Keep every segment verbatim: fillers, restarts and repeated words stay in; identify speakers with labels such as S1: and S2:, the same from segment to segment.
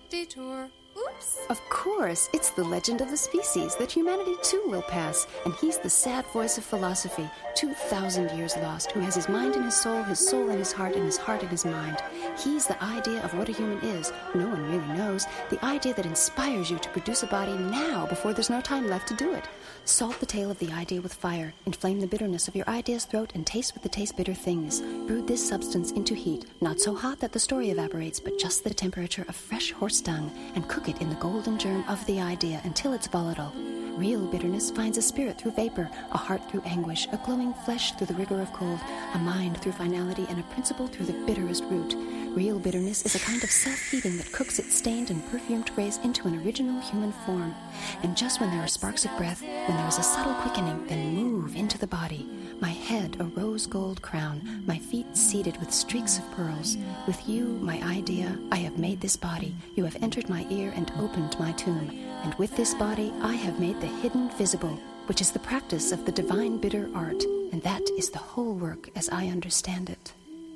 S1: detour. Oops.
S2: Of course, it's the legend of the species that humanity too will pass, and he's the sad voice of philosophy, two thousand years lost, who has his mind in his soul, his soul in his heart, and his heart in his mind. He's the idea of what a human is. No one really knows. The idea that inspires you to produce a body now before there's no time left to do it. Salt the tail of the idea with fire, inflame the bitterness of your idea's throat, and taste with the taste bitter things. Brew this substance into heat, not so hot that the story evaporates, but just the temperature of fresh horse dung, and cook it in the golden germ of the idea until it's volatile. Real bitterness finds a spirit through vapor, a heart through anguish, a glowing flesh through the rigor of cold, a mind through finality, and a principle through the bitterest root. Real bitterness is a kind of self-heating that cooks its stained and perfumed rays into an original human form. And just when there are sparks of breath, when there is a subtle quickening, then move into the body. My head a rose gold crown, my feet seated with streaks of pearls. With you, my idea, I have made this body. You have entered my ear and opened my tomb. And with this body, I have made the hidden visible, which is the practice of the divine bitter art, and that is the whole work as I understand it.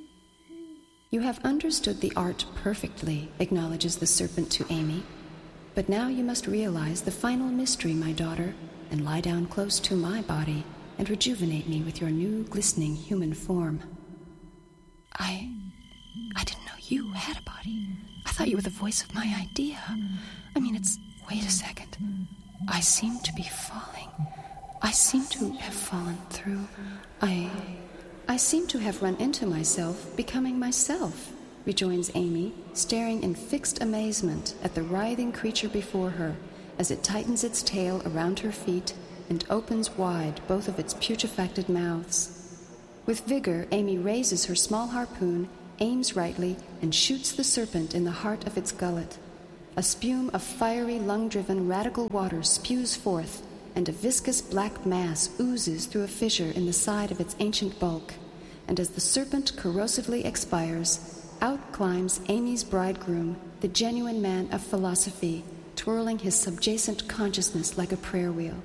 S2: You have understood the art perfectly, acknowledges the serpent to Amy. But now you must realize the final mystery, my daughter, and lie down close to my body and rejuvenate me with your new glistening human form. I... I didn't know you had a body. I thought you were the voice of my idea. I mean, it's... Wait a second. I seem to be falling. I seem to have fallen through. I... I seem to have run into myself, becoming myself, rejoins Amy, staring in fixed amazement at the writhing creature before her as it tightens its tail around her feet and opens wide both of its putrefacted mouths. With vigor, Amy raises her small harpoon, aims rightly, and shoots the serpent in the heart of its gullet. A spume of fiery, lung-driven, radical water spews forth, and a viscous black mass oozes through a fissure in the side of its ancient bulk. And as the serpent corrosively expires, out climbs Amy's bridegroom, the genuine man of philosophy, twirling his subjacent consciousness like a prayer wheel.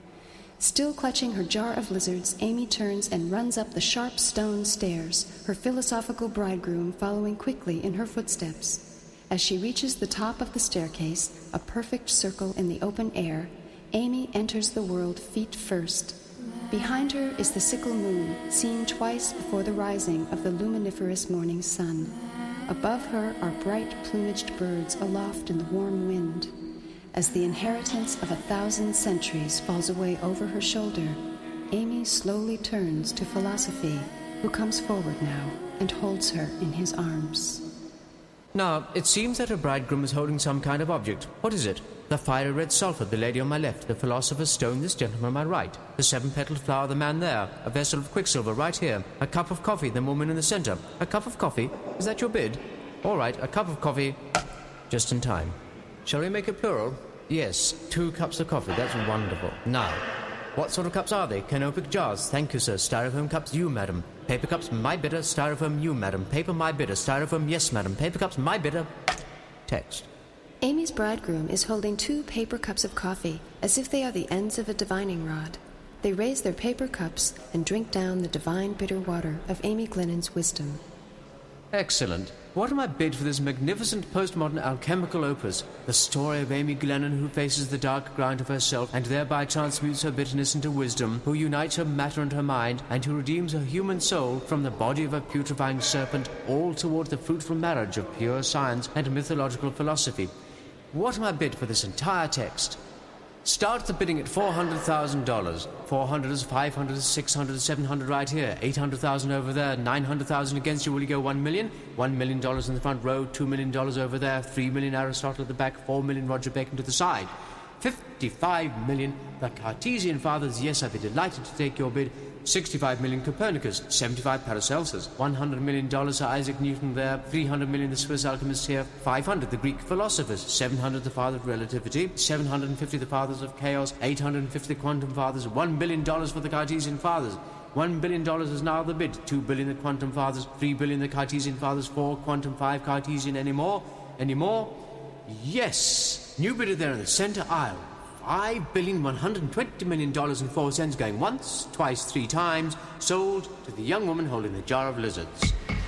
S2: Still clutching her jar of lizards, Amy turns and runs up the sharp stone stairs, her philosophical bridegroom following quickly in her footsteps. As she reaches the top of the staircase, a perfect circle in the open air, Amy enters the world feet first. Behind her is the sickle moon, seen twice before the rising of the luminiferous morning sun. Above her are bright plumaged birds aloft in the warm wind. As the inheritance of a thousand centuries falls away over her shoulder, Amy slowly turns to Philosophy, who comes forward now and holds her in his arms.
S3: Now, it seems that her bridegroom is holding some kind of object. What is it? The fiery red sulphur, the lady on my left, the philosopher's stone, this gentleman on my right, the seven-petaled flower, the man there, a vessel of quicksilver right here, a cup of coffee, the woman in the center. A cup of coffee? Is that your bid? All right, a cup of coffee, just in time. Shall we make it plural? Yes, two cups of coffee, that's wonderful. Now, what sort of cups are they? Canopic jars, thank you, sir. Styrofoam cups, you, madam. Paper cups, my bidder. Styrofoam, you, madam. Paper, my bidder. Styrofoam, yes, madam. Paper cups, my bidder. Text.
S2: Amy's bridegroom is holding two paper cups of coffee, as if they are the ends of a divining rod. They raise their paper cups and drink down the divine bitter water of Amy Glennon's wisdom.
S3: Excellent. What am I bid for this magnificent postmodern alchemical opus? The story of Amy Glennon, who faces the dark ground of herself and thereby transmutes her bitterness into wisdom, who unites her matter and her mind, and who redeems her human soul from the body of a putrefying serpent, all toward the fruitful marriage of pure science and mythological philosophy. What am I bid for this entire text? Start the bidding at four hundred thousand dollars. four hundred is five hundred, six hundred, seven hundred right here. eight hundred thousand over there. nine hundred thousand against you. Will you go one million? one million dollars in the front row. two million dollars over there. three million Aristotle at the back. four million Roger Bacon to the side. fifty-five million the Cartesian Fathers. Yes, I'd be delighted to take your bid. sixty-five million Copernicus. seventy-five Paracelsus. one hundred million dollars Sir Isaac Newton there. three hundred million the Swiss alchemist here. five hundred the Greek philosophers. seven hundred the father of relativity. seven hundred fifty the fathers of chaos. eight hundred fifty the quantum fathers. one billion dollars for the Cartesian Fathers. one billion dollars is now the bid. two billion the quantum fathers. three billion the Cartesian Fathers. four quantum, five Cartesian. Any more? Any more? Yes. New bidder there in the center aisle. Five billion one hundred twenty million dollars and four cents going once, twice, three times, sold to the young woman holding the jar of lizards.